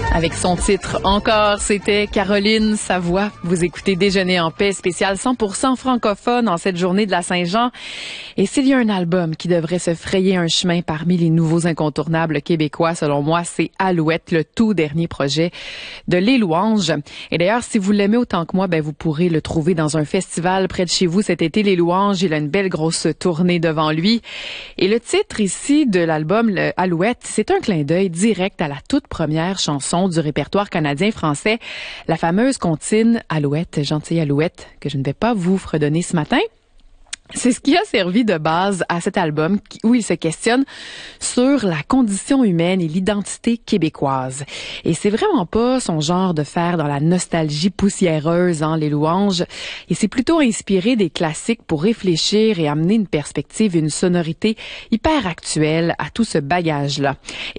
Avec son titre Encore, c'était Caroline Savoie. Vous écoutez Déjeuner en paix, spécial 100% francophone en cette journée de la Saint-Jean. Et s'il y a un album qui devrait se frayer un chemin parmi les nouveaux incontournables québécois, selon moi, c'est Alouette, le tout dernier projet de Les Louanges. Et d'ailleurs, si vous l'aimez autant que moi, vous pourrez le trouver dans un festival près de chez vous cet été, Les Louanges. Il a une belle grosse tournée devant lui. Et le titre ici de l'album, Alouette, c'est un clin d'œil direct à la toute première chanson du répertoire canadien-français, la fameuse comptine Alouette, gentille Alouette, que je ne vais pas vous fredonner ce matin. C'est ce qui a servi de base à cet album où il se questionne sur la condition humaine et l'identité québécoise. Et c'est vraiment pas son genre de faire dans la nostalgie poussiéreuse, Les Louanges. Et c'est plutôt inspiré des classiques pour réfléchir et amener une perspective, une sonorité hyper actuelle à tout ce bagage-là.